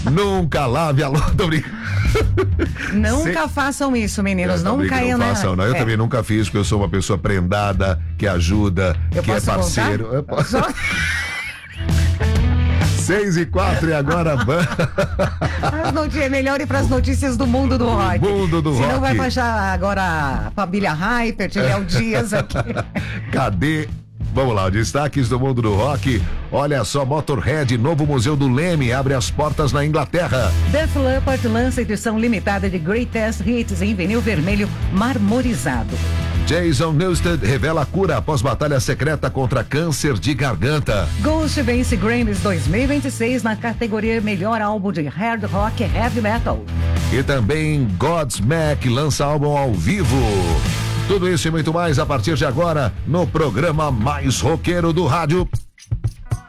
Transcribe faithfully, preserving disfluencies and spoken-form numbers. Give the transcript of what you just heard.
Nunca lave a louça. Tô brincando. Nunca Se... façam isso, meninos. Não caiam, não né? façam, não. Eu é. também nunca fiz, porque eu sou uma pessoa prendada, que ajuda, eu que é parceiro. Contar? Eu posso. Seis e quatro e agora As notícias, é melhor ir para as notícias do mundo do rock. Mundo do Senão rock. vai baixar agora a Família Hyper, Léo Dias aqui. Cadê? Vamos lá, destaques do mundo do rock. Olha só, Motorhead, novo Museu do Leme, abre as portas na Inglaterra. Def Leppard lança edição limitada de Greatest Hits em vinil vermelho marmorizado. Jason Newsted revela a cura após batalha secreta contra câncer de garganta. Ghost vence Grammys dois mil e vinte e seis na categoria Melhor Álbum de Hard Rock e Heavy Metal. E também Godsmack lança álbum ao vivo. Tudo isso e muito mais a partir de agora no programa mais roqueiro do rádio.